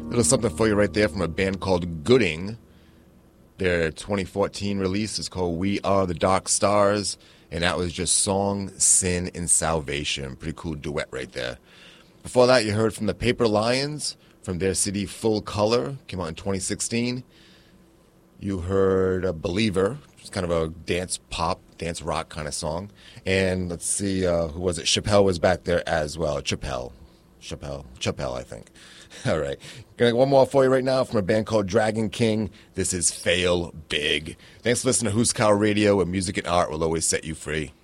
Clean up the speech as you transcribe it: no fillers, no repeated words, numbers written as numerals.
Little something for you right there from a band called Gooding. Their 2014 release is called We Are the Dark Stars, and that was just Song, Sin, and Salvation. Pretty cool duet right there. Before that, you heard from the Paper Lions from their CD Full Color, came out in 2016. You heard Believer, it's kind of a dance pop, dance rock kind of song. And let's see, who was it? Chappelle was back there as well. Chappelle, I think. All right. Gonna get one more for you right now from a band called Dragon King. This is Fail Big. Thanks for listening to Who's Cow Radio, where music and art will always set you free.